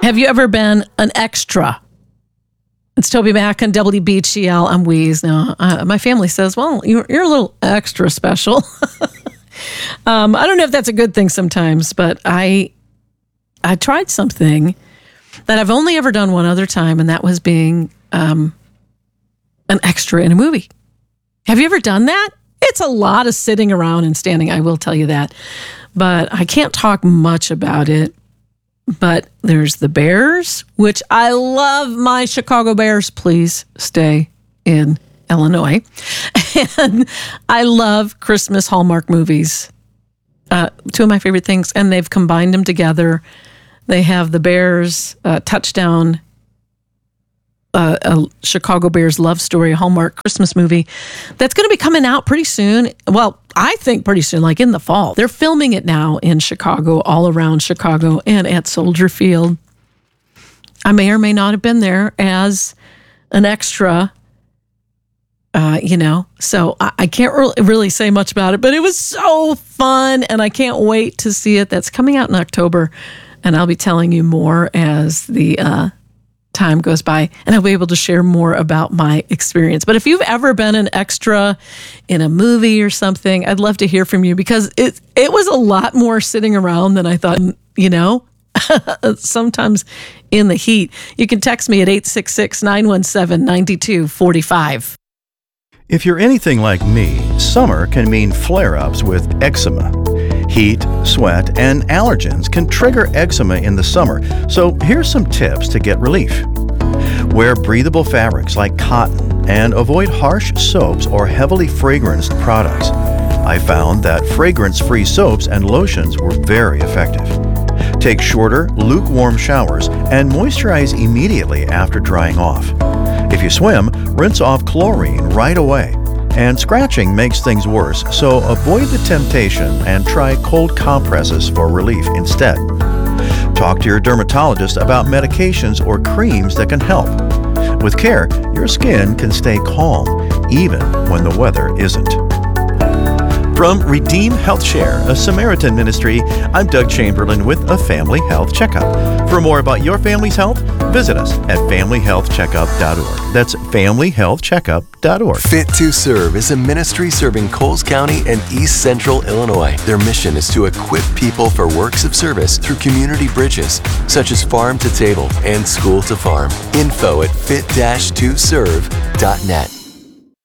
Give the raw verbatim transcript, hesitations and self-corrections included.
Have you ever been an extra? It's Toby Mac on W B G L. I'm Wheeze. Now, uh, my family says, well, you're, you're a little extra special. um, I don't know if that's a good thing sometimes, but I I tried something that I've only ever done one other time, and that was being um, an extra in a movie. Have you ever done that? It's a lot of sitting around and standing, I will tell you that. But I can't talk much about it. But there's the Bears, which I love my Chicago Bears. Please stay in Illinois. And I love Christmas Hallmark movies. Uh, two of my favorite things. And they've combined them together. They have the Bears uh, touchdown, uh, a Chicago Bears love story, Hallmark Christmas movie that's going to be coming out pretty soon. Well, I think pretty soon, like in the fall. They're filming it now in Chicago, all around Chicago, and at Soldier Field. I may or may not have been there as an extra, uh, you know, so I, I can't re- really say much about it, but it was so fun, and I can't wait to see it. That's coming out in October, and I'll be telling you more as the uh, time goes by, and I'll be able to share more about my experience. But if you've ever been an extra in a movie or something, I'd love to hear from you, because it it was a lot more sitting around than I thought, you know, sometimes in the heat. You can text me at eight six six, nine one seven, nine two four five. If you're anything like me, summer can mean flare-ups with eczema. Heat, sweat, and allergens can trigger eczema in the summer, so here's some tips to get relief. Wear breathable fabrics like cotton and avoid harsh soaps or heavily fragranced products. I found that fragrance-free soaps and lotions were very effective. Take shorter, lukewarm showers and moisturize immediately after drying off. If you swim, rinse off chlorine right away. And scratching makes things worse, so avoid the temptation and try cold compresses for relief instead. Talk to your dermatologist about medications or creams that can help. With care, your skin can stay calm even when the weather isn't. From Redeem Health Share, a Samaritan ministry, I'm Doug Chamberlain with a Family Health Checkup. For more about your family's health, visit us at family health checkup dot org. That's family health checkup dot org. Fit to Serve is a ministry serving Coles County and East Central Illinois. Their mission is to equip people for works of service through community bridges, such as farm to table and school to farm. Info at fit dash to serve dot net.